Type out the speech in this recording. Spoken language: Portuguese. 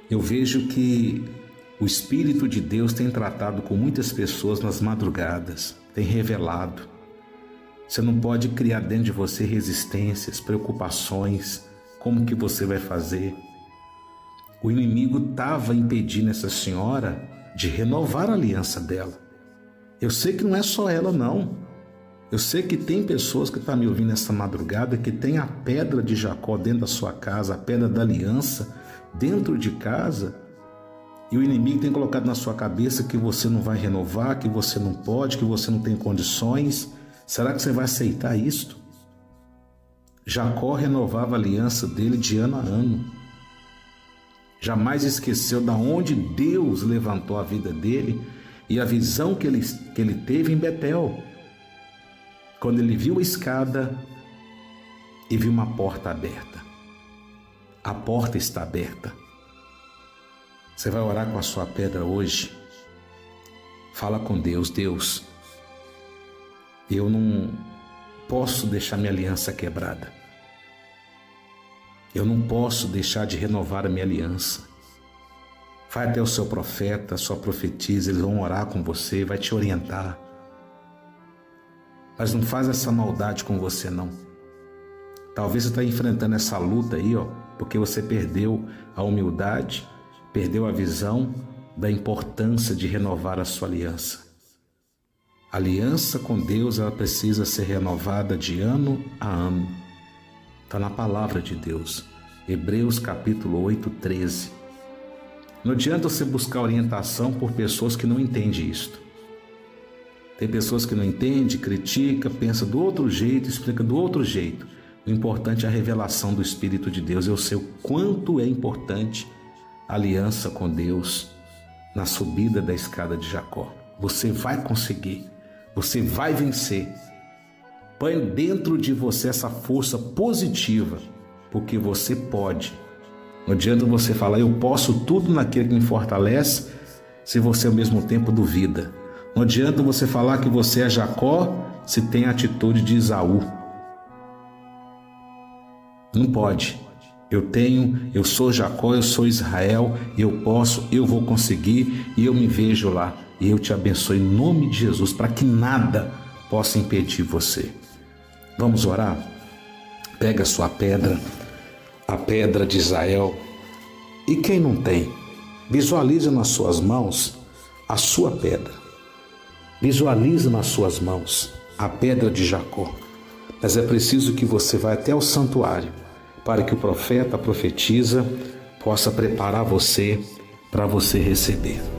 Eu vejo que o Espírito de Deus tem tratado com muitas pessoas nas madrugadas, tem revelado. Você não pode criar dentro de você resistências, preocupações, como que você vai fazer. O inimigo estava impedindo essa senhora de renovar a aliança dela. Eu sei que não é só ela não. Eu sei que tem pessoas que estão me ouvindo nessa madrugada que tem a pedra de Jacó dentro da sua casa, a pedra da aliança dentro de casa, e o inimigo tem colocado na sua cabeça que você não vai renovar, que você não pode, que você não tem condições. Será que você vai aceitar isto? Jacó renovava a aliança dele de ano a ano. Jamais esqueceu de onde Deus levantou a vida dele e a visão que ele teve em Betel. Quando ele viu a escada e viu uma porta aberta. A porta está aberta. Você vai orar com a sua pedra hoje? Fala com Deus. Deus, eu não posso deixar minha aliança quebrada. Eu não posso deixar de renovar a minha aliança. Vai até o seu profeta, a sua profetisa, eles vão orar com você, vai te orientar. Mas não faz essa maldade com você não. Talvez você está enfrentando essa luta aí, porque você perdeu a humildade, perdeu a visão da importância de renovar a sua aliança. A aliança com Deus, ela precisa ser renovada de ano a ano. Está na palavra de Deus. Hebreus capítulo 8, 13. Não adianta você buscar orientação por pessoas que não entendem isto. Tem pessoas que não entendem, critica, pensa do outro jeito, explica do outro jeito. O importante é a revelação do Espírito de Deus. Eu sei o quanto é importante a aliança com Deus na subida da escada de Jacó. Você vai conseguir, você vai vencer. Põe dentro de você essa força positiva, porque você pode. Não adianta você falar, eu posso tudo naquele que me fortalece, se você ao mesmo tempo duvida. Não adianta você falar que você é Jacó, se tem a atitude de Esaú. Não pode. Eu sou Jacó, eu sou Israel, eu posso, eu vou conseguir e eu me vejo lá. E eu te abençoo em nome de Jesus, para que nada possa impedir você. Vamos orar? Pega a sua pedra, a pedra de Israel. E quem não tem, visualiza nas suas mãos a sua pedra. Visualiza nas suas mãos a pedra de Jacó. Mas é preciso que você vá até o santuário para que o profeta, a profetisa, possa preparar você para você receber.